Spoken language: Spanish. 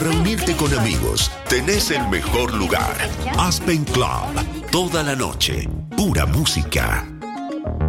reunirte con amigos, tenés el mejor lugar. Aspen Club. Toda la noche. Pura música.